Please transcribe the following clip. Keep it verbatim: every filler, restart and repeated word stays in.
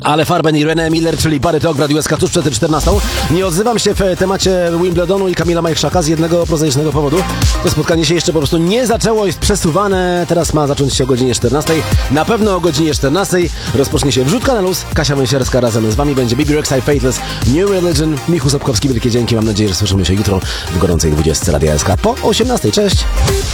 Ale Farben i René Miller, czyli Party Talk w Radiu S K tuż przed czternastą. Nie odzywam się w temacie Wimbledonu i Kamila Majchrzaka z jednego prozaicznego powodu. To spotkanie się jeszcze po prostu nie zaczęło, jest przesuwane. Teraz ma zacząć się o godzinie czternastej. Na pewno o godzinie czternastej rozpocznie się wrzutka na luz. Kasia Węsierska razem z wami będzie. Baby Rexha, Faithless, New Religion, Michu Sobkowski. Wielkie dzięki. Mam nadzieję, że słyszymy się jutro w gorącej dwudziestce Radia S K po osiemnastej. Cześć!